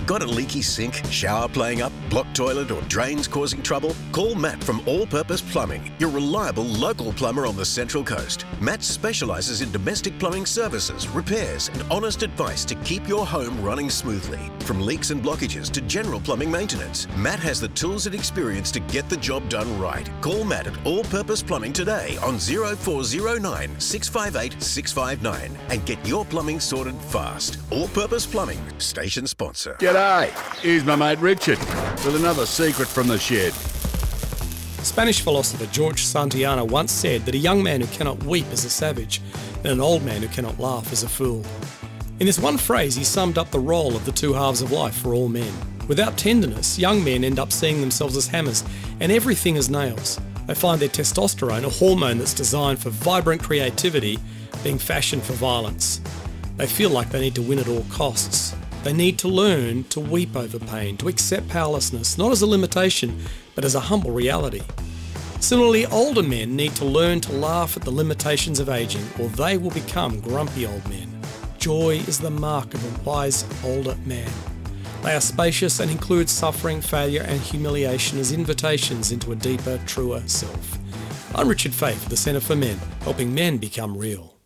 Got a leaky sink, shower playing up, blocked toilet or drains causing trouble? Call Matt from All Purpose Plumbing, your reliable local plumber on the Central Coast. Matt specialises in domestic plumbing services, repairs and honest advice to keep your home running smoothly. From leaks and blockages to general plumbing maintenance, Matt has the tools and experience to get the job done right. Call Matt at All Purpose Plumbing today on 0409 658 659 and get your plumbing sorted fast. All Purpose Plumbing, station sponsor. G'day, here's my mate Richard with another secret from the shed. Spanish philosopher George Santayana once said that a young man who cannot weep is a savage, and an old man who cannot laugh is a fool. In this one phrase, he summed up the role of the two halves of life for all men. Without tenderness, young men end up seeing themselves as hammers and everything as nails. They find their testosterone, a hormone that's designed for vibrant creativity, being fashioned for violence. They feel like they need to win at all costs. They need to learn to weep over pain, to accept powerlessness, not as a limitation, but as a humble reality. Similarly, older men need to learn to laugh at the limitations of aging, or they will become grumpy old men. Joy is the mark of a wise older man. They are spacious and include suffering, failure and humiliation as invitations into a deeper, truer self. I'm Richard Fay for the Centre for Men, helping men become real.